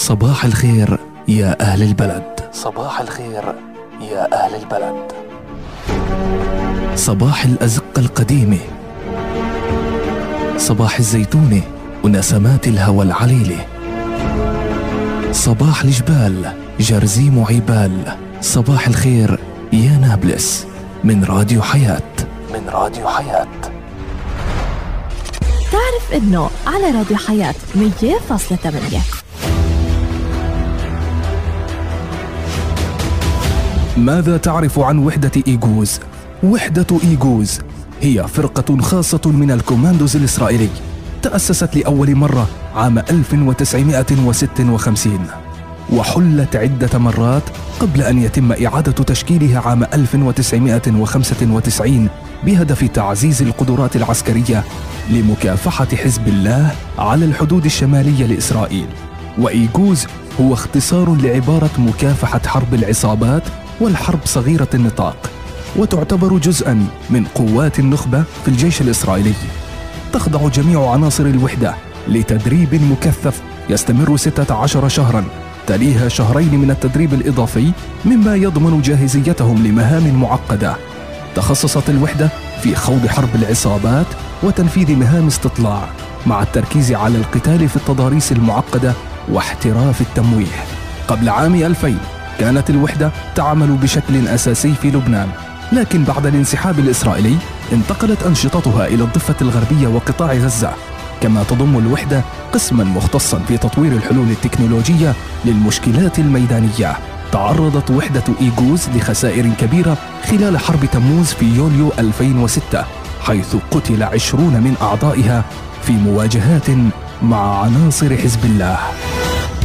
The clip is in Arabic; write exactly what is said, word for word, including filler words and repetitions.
صباح الخير يا أهل البلد. صباح الخير يا أهل البلد. صباح الأزقة القديمة، صباح الزيتونة ونسمات الهوى العليلة، صباح الجبال جرزيم وعبال. صباح الخير يا نابلس من راديو حياة. من راديو حياة. تعرف إنه على راديو حياة مية فاصلة ثمانية. ماذا تعرف عن وحدة إيغوز؟ وحدة إيغوز هي فرقة خاصة من الكوماندوز الإسرائيلي، تأسست لأول مرة عام ألف وتسعمائة وستة وخمسين، وحلت عدة مرات قبل أن يتم إعادة تشكيلها عام ألف وتسعمائة وخمسة وتسعين بهدف تعزيز القدرات العسكرية لمكافحة حزب الله على الحدود الشمالية لإسرائيل. وإيغوز هو اختصار لعبارة مكافحة حرب العصابات والحرب صغيرة النطاق، وتعتبر جزءاً من قوات النخبة في الجيش الإسرائيلي. تخضع جميع عناصر الوحدة لتدريب مكثف يستمر ستة عشر شهراً، تليها شهرين من التدريب الإضافي مما يضمن جاهزيتهم لمهام معقدة. تخصصت الوحدة في خوض حرب العصابات وتنفيذ مهام استطلاع، مع التركيز على القتال في التضاريس المعقدة واحتراف التمويه. قبل عام ألفين كانت الوحدة تعمل بشكل أساسي في لبنان، لكن بعد الانسحاب الإسرائيلي انتقلت أنشطتها إلى الضفة الغربية وقطاع غزة. كما تضم الوحدة قسماً مختصاً في تطوير الحلول التكنولوجية للمشكلات الميدانية. تعرضت وحدة إيغوز لخسائر كبيرة خلال حرب تموز في يوليو ألفين وستة، حيث قتل عشرون من أعضائها في مواجهات مع عناصر حزب الله.